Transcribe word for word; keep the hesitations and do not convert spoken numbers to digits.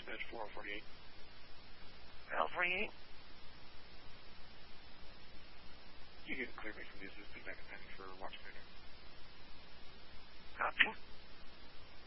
Edge four oh forty-eight. L forty-eight? You can clear me from these. This is back at pending for watch commander.